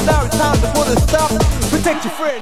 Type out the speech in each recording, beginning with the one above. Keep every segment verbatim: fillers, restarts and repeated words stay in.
Now it's time to put a stop. Protect your friend.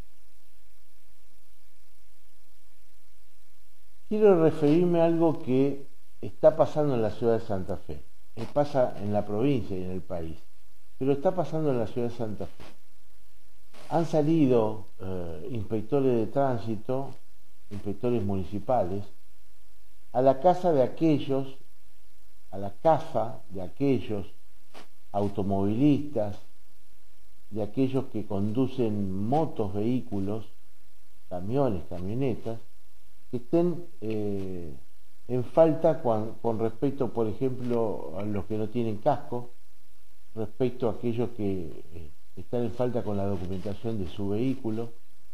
Quiero referirme a algo que está pasando en la ciudad de Santa Fe. Eh, Pasa en la provincia y en el país, pero está pasando en la ciudad de Santa Fe. Han salido eh, inspectores de tránsito, inspectores municipales, a la casa de aquellos, a la casa de aquellos automovilistas, de aquellos que conducen motos, vehículos, camiones, camionetas, que estén eh, en falta con, con respecto, por ejemplo, a los que no tienen casco, respecto a aquellos que eh, están en falta con la documentación de su vehículo.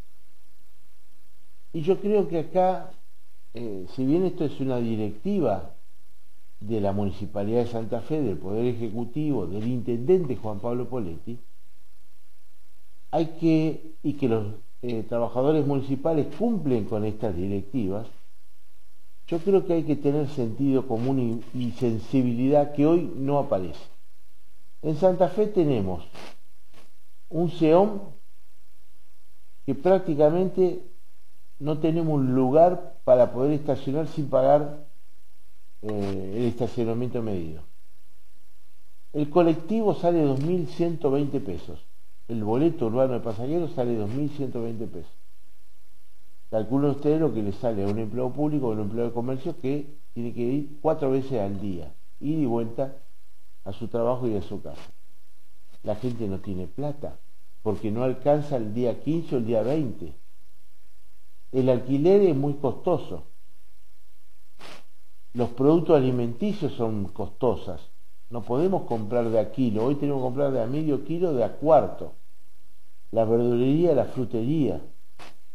Y yo creo que acá, eh, si bien esto es una directiva de la Municipalidad de Santa Fe, del Poder Ejecutivo, del Intendente Juan Pablo Poletti, hay que, y que los eh, trabajadores municipales cumplen con estas directivas, yo creo que hay que tener sentido común y, y sensibilidad que hoy no aparece. En Santa Fe tenemos un SEOM que prácticamente no tenemos un lugar para poder estacionar sin pagar eh, el estacionamiento medido. El colectivo sale dos mil ciento veinte pesos. El boleto urbano de pasajeros sale dos mil ciento veinte pesos. Calculen ustedes lo que le sale a un empleado público o a un empleado de comercio que tiene que ir cuatro veces al día, ir y vuelta a su trabajo y a su casa. La gente no tiene plata porque no alcanza el día quince o el día veinte. El alquiler es muy costoso. Los productos alimenticios son costosos. No podemos comprar de a kilo. Hoy tenemos que comprar de a medio kilo, de a cuarto. La verdulería, la frutería.